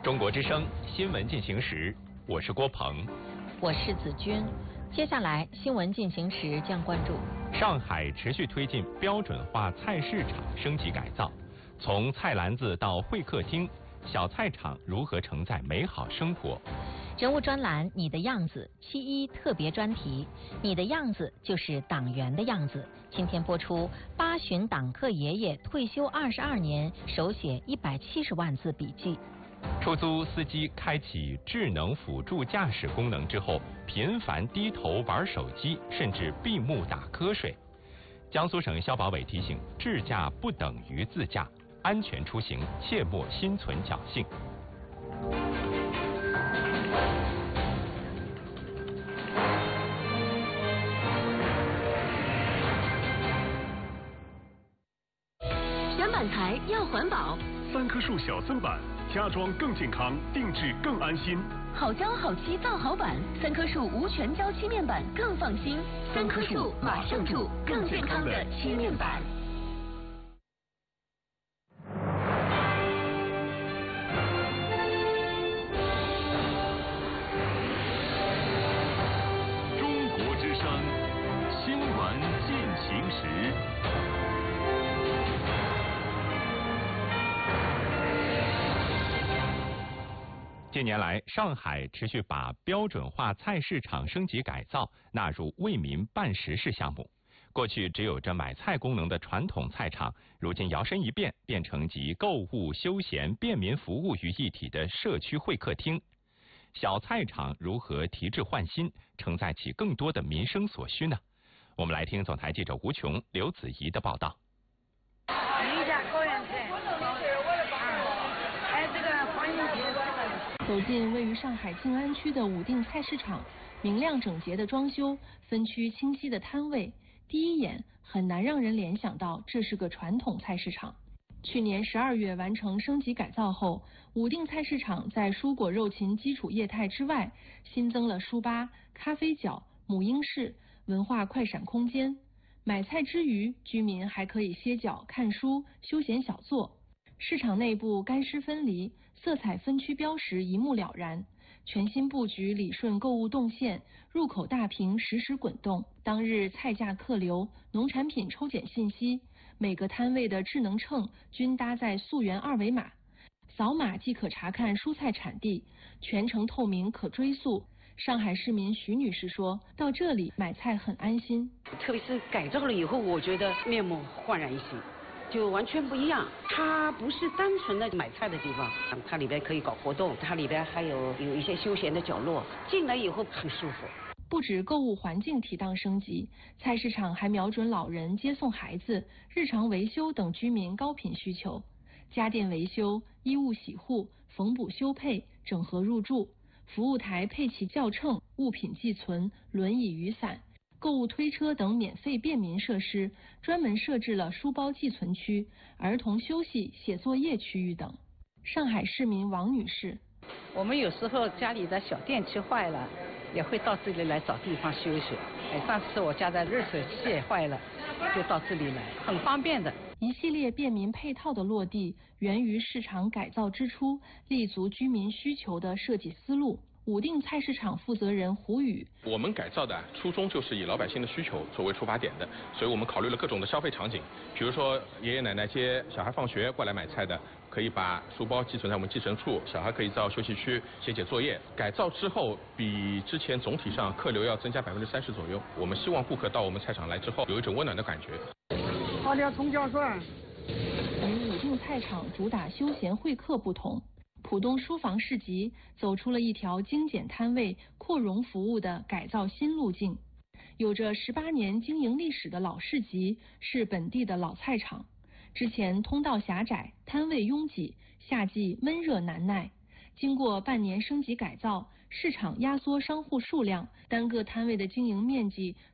中国之声新闻进行时，我是郭鹏， 我是子君。接下来新闻进行时将关注： 上海持续推进标准化菜市场升级改造，从菜篮子到会客厅，小菜场如何承载美好生活？ 人物专栏《你的样子》7.1特别专题，你的样子就是党员的样子。今天播出八旬党课爷爷退休22年，手写170万字笔记。 出租司机开启智能辅助驾驶功能之后，频繁低头玩手机，甚至闭目打瞌睡。江苏省消保委提醒：智驾不等于自驾，安全出行切莫心存侥幸。 选板材要环保 ，3棵树小森板，家装更健康，定制更安心。 好胶好漆造好板，3棵树无全胶漆面板更放心。3棵树马上住更健康的漆面板。 中国之声新闻进行时。 近年来，上海持续把标准化菜市场升级改造纳入为民办实事项目。过去只有着买菜功能的传统菜场，如今摇身一变，变成集购物、休闲、便民服务于一体的社区会客厅。小菜场如何提质换新，承载起更多的民生所需呢？我们来听总台记者吴琼、刘子怡的报道。 走进位于上海静安区的武定菜市场，明亮整洁的装修，分区清晰的摊位，第一眼很难让人联想到这是个传统菜市场。去年12月完成升级改造后，武定菜市场在蔬果肉禽基础业态之外，新增了书吧、咖啡角、母婴室、文化快闪空间。买菜之余，居民还可以歇脚、看书、休闲小坐。市场内部干湿分离，色彩分区标识一目了然。全新布局理顺购物动线，入口大屏实时滚动。当日菜价客流、农产品抽检信息，每个摊位的智能秤均搭载溯源2维码，扫码即可查看蔬菜产地，全程透明可追溯。上海市民徐女士说，到这里买菜很安心， 特别是改造了以后，我觉得面目焕然一新，就完全不一样。它不是单纯的买菜的地方，它里边可以搞活动，它里边还有一些休闲的角落，进来以后很舒服。 不止购物环境提档升级，菜市场还瞄准老人接送孩子、日常维修等居民高频需求，家电维修、衣物洗护、缝补修配、整合入住，服务台配齐校秤、物品寄存、轮椅雨伞、购物推车等免费便民设施，专门设置了书包寄存区、儿童休息写作业区域等。上海市民王女士： 我们有时候家里的小电器坏了，也会到这里来找地方修修。上次我家的热水器也坏了，就到这里来，很方便的。 一系列便民配套的落地，源于市场改造之初，立足居民需求的设计思路。武定菜市场负责人胡宇： 我们改造的初衷就是以老百姓的需求作为出发点的，所以我们考虑了各种的消费场景，比如说爷爷奶奶接小孩放学过来买菜的，可以把书包寄存在我们寄存处，小孩可以到休息区写作业。改造之后，比之前总体上客流要增加30%左右。我们希望顾客到我们菜场来之后，有一种温暖的感觉。 2条葱姜蒜。 与武定菜场主打休闲会客不同，浦东书房市集走出了一条精简摊位、扩容服务的改造新路径。有着18年经营历史的老市集是本地的老菜场，之前通道狭窄、摊位拥挤，夏季闷热难耐。经过半年升级改造，市场压缩商户数量，单个摊位的经营面积